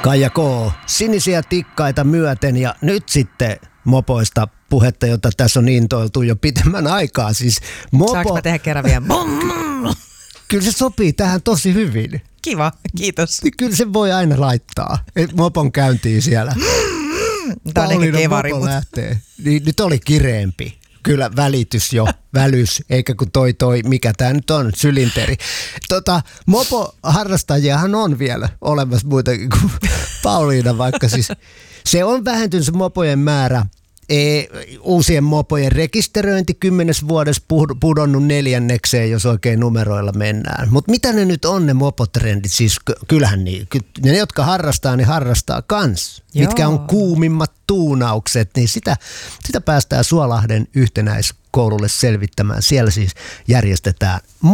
Kaija K. Sinisiä tikkaita myöten ja nyt sitten mopoista puhetta, jota tässä on intoiltu jo pitemmän aikaa. Siis Saanko mä tehdä kerran vielä? Kyllä se sopii tähän tosi hyvin. Kiva, kiitos. Kyllä se voi aina laittaa mopon käyntiin siellä. Tämä on ehkä kevari, mopo lähtee. Niin, nyt oli kireempi. Kyllä välitys jo, välys, eikä kun toi, mikä tämä nyt on, sylinteri. Mopo-harrastajiahan on vielä olemassa muitakin kuin Pauliina, vaikka siis se on vähentynyt se mopojen määrä. Uusien mopojen rekisteröinti 10 vuodessa pudonnut 4, jos oikein numeroilla mennään. Mutta mitä ne nyt on ne mopotrendit? Siis kyllähän ne, jotka harrastaa, niin harrastaa kans. Joo. Mitkä on kuumimmat tuunaukset, niin sitä päästään Suolahden yhtenäiskoululle selvittämään. Siellä siis järjestetään